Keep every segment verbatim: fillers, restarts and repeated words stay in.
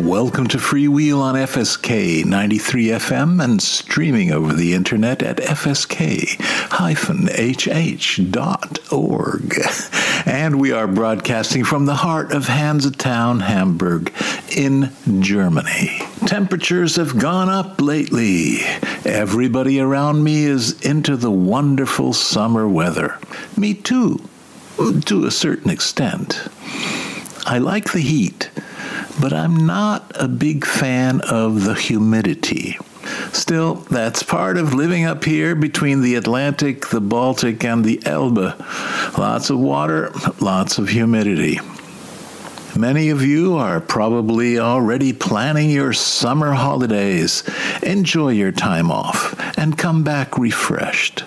Welcome to Freewheel on F S K ninety-three F M and streaming over the internet at f s k dash h h dot org. And we are broadcasting from the heart of Hansetown, Hamburg, in Germany. Temperatures have gone up lately. Everybody around me is into the wonderful summer weather. Me too, to a certain extent. I like the heat, but I'm not a big fan of the humidity. Still, that's part of living up here between the Atlantic, the Baltic, and the Elbe. Lots of water, lots of humidity. Many of you are probably already planning your summer holidays. Enjoy your time off and come back refreshed.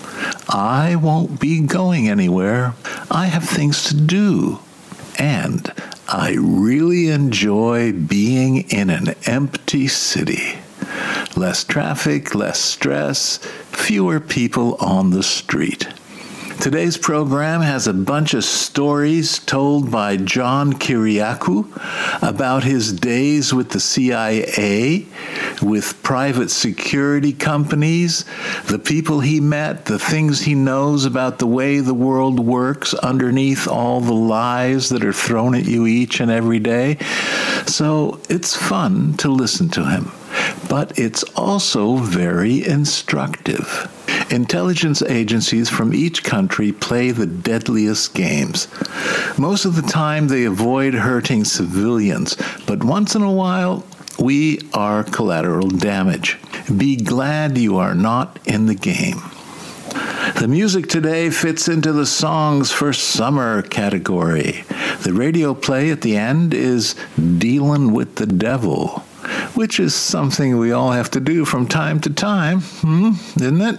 I won't be going anywhere. I have things to do. And I really enjoy being in an empty city. Less traffic, less stress, fewer people on the street. Today's program has a bunch of stories told by John Kiriakou about his days with the C I A, with private security companies, the people he met, the things he knows about the way the world works underneath all the lies that are thrown at you each and every day. So it's fun to listen to him, but it's also very instructive. Intelligence agencies from each country play the deadliest games. Most of the time, they avoid hurting civilians, but once in a while, we are collateral damage. Be glad you are not in the game. The music today fits into the Songs for Summer category. The radio play at the end is Dealin' with the Devil, which is something we all have to do from time to time, hmm? Isn't it?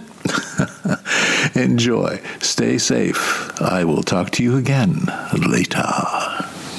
Enjoy. Stay safe. I will talk to you again later.